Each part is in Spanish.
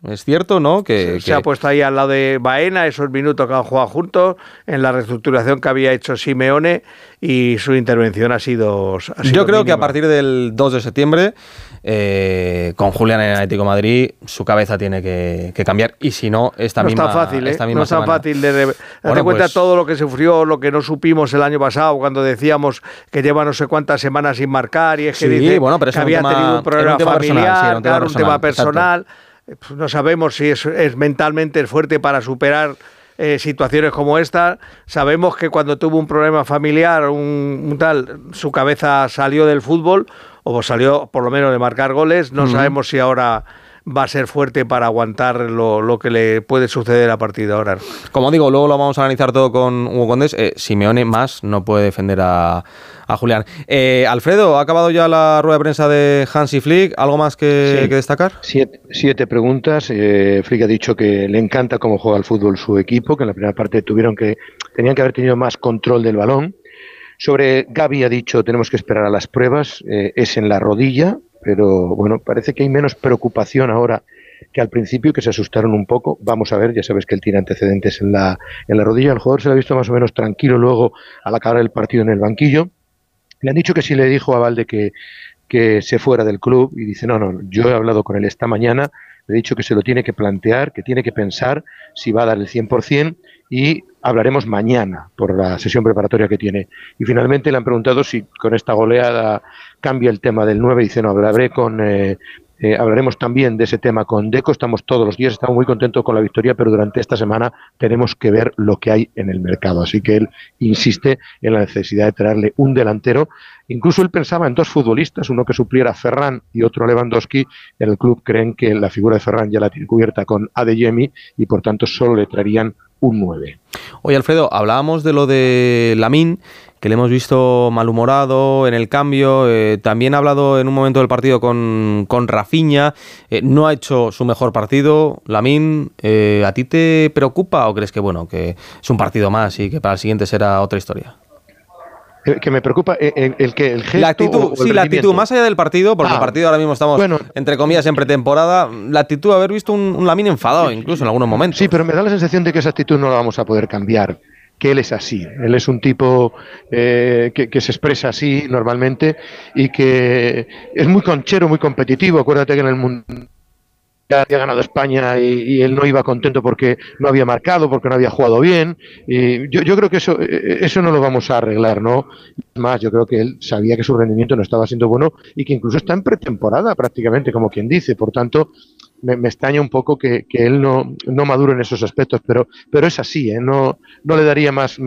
es cierto, ¿no? Se ha puesto ahí al lado de Baena, esos minutos que han jugado juntos, en la reestructuración que había hecho Simeone, y su intervención ha sido Yo creo mínima. que a partir del 2 de septiembre, con Julián en el Atlético de Madrid, su cabeza tiene que cambiar, y si no, esta misma No es tan fácil de darte cuenta pues, todo lo que sufrió, lo que no supimos el año pasado, cuando decíamos que lleva no sé cuántas semanas sin marcar, y es que sí, dice bueno, pero que había tenido un problema familiar, un tema personal. No sabemos si es mentalmente fuerte para superar situaciones como esta. Sabemos que cuando tuvo un problema familiar, su cabeza salió del fútbol, o salió por lo menos de marcar goles. No sabemos si ahora va a ser fuerte para aguantar lo que le puede suceder a partir de ahora. Como digo, luego lo vamos a analizar todo con Hugo Condés. Simeone más no puede defender a Julián. Alfredo, ¿ha acabado ya la rueda de prensa de Hansi Flick? ¿Algo más que destacar? 7 preguntas. Flick ha dicho que le encanta cómo juega al fútbol su equipo, que en la primera parte tenían que haber tenido más control del balón. Sobre Gavi ha dicho, tenemos que esperar a las pruebas, es en la rodilla, pero bueno, parece que hay menos preocupación ahora que al principio, que se asustaron un poco. Vamos a ver, ya sabes que él tiene antecedentes en la rodilla. El jugador se lo ha visto más o menos tranquilo luego al acabar el partido en el banquillo. Le han dicho que sí, le dijo a Valde que se fuera del club, y dice, no, yo he hablado con él esta mañana, le he dicho que se lo tiene que plantear, que tiene que pensar si va a dar el 100%, y hablaremos mañana por la sesión preparatoria que tiene. Y finalmente le han preguntado si con esta goleada cambia el tema del 9, dice, no, hablaremos también de ese tema con Deco, estamos todos los días, estamos muy contentos con la victoria, pero durante esta semana tenemos que ver lo que hay en el mercado. Así que él insiste en la necesidad de traerle un delantero. Incluso él pensaba en 2 futbolistas, uno que supliera a Ferran y otro a Lewandowski. En el club creen que la figura de Ferran ya la tiene cubierta con Adeyemi, y por tanto solo le traerían un 9. Oye, Alfredo, hablábamos de lo de Lamine, que le hemos visto malhumorado en el cambio. También ha hablado en un momento del partido con Rafinha. No ha hecho su mejor partido, Lamine. ¿A ti te preocupa o crees que que es un partido más y que para el siguiente será otra historia? Que me preocupa el gesto. La actitud, la actitud, más allá del partido, porque el partido ahora mismo estamos, entre comillas, en pretemporada. La actitud, haber visto un Lamine enfadado, incluso en algunos momentos. Sí, pero me da la sensación de que esa actitud no la vamos a poder cambiar. Que él es así. Él es un tipo que se expresa así normalmente, y que es muy conchero, muy competitivo. Acuérdate que en el mundo ya había ganado España y él no iba contento porque no había marcado, porque no había jugado bien. Y yo creo que eso no lo vamos a arreglar, ¿no? Más, yo creo que él sabía que su rendimiento no estaba siendo bueno, y que incluso está en pretemporada prácticamente, como quien dice. Por tanto, me extraña un poco que él no madure en esos aspectos, pero es así, no le daría más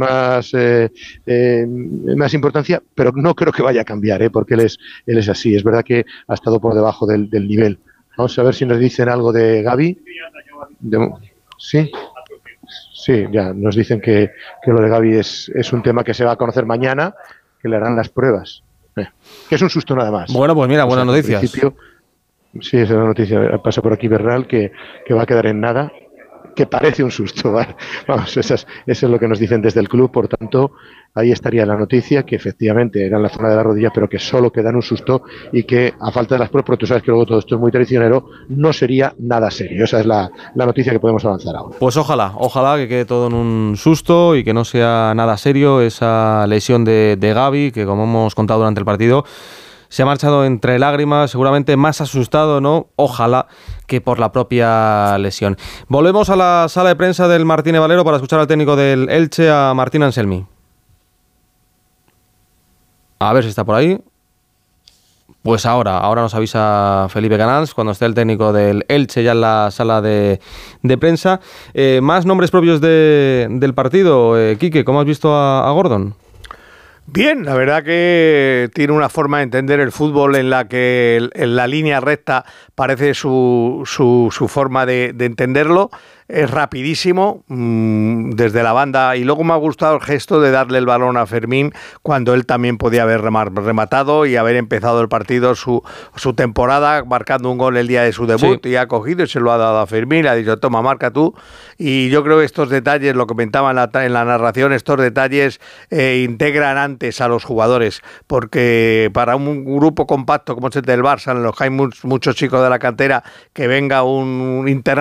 importancia, pero no creo que vaya a cambiar, porque él es así. Es verdad que ha estado por debajo del nivel. Vamos a ver si nos dicen algo de Gavi. ¿Sí? Sí, ya nos dicen que lo de Gavi es un tema que se va a conocer mañana, que le harán las pruebas. Que es un susto nada más. Bueno, pues mira, buenas noticias. Sí, esa es la noticia. Pasa por aquí Bernal, que va a quedar en nada, que parece un susto, ¿vale? Vamos, eso es lo que nos dicen desde el club. Por tanto, ahí estaría la noticia, que efectivamente era en la zona de la rodilla, pero que solo queda en un susto, y que a falta de las pruebas, porque tú sabes que luego todo esto es muy traicionero, no sería nada serio. Esa es la noticia que podemos avanzar ahora. Pues ojalá que quede todo en un susto y que no sea nada serio esa lesión de Gavi, que como hemos contado durante el partido, se ha marchado entre lágrimas, seguramente más asustado, ¿no? Ojalá que por la propia lesión. Volvemos a la sala de prensa del Martínez Valero para escuchar al técnico del Elche, a Martín Anselmi. A ver si está por ahí. Pues ahora nos avisa Felipe Canals, cuando esté el técnico del Elche ya en la sala de prensa. Más nombres propios del partido. Quique, ¿cómo has visto a Gordon? Bien, la verdad que tiene una forma de entender el fútbol en la que en la línea recta parece su forma de entenderlo. Es rapidísimo desde la banda, y luego me ha gustado el gesto de darle el balón a Fermín cuando él también podía haber rematado y haber empezado el partido, su temporada, marcando un gol el día de su debut. Sí. Y ha cogido y se lo ha dado a Fermín, le ha dicho, toma, marca tú. Y yo creo que estos detalles, lo que comentaba en la narración, estos detalles integran antes a los jugadores, porque para un grupo compacto como es el del Barça, en los que hay muchos chicos de la cantera, que venga un internacional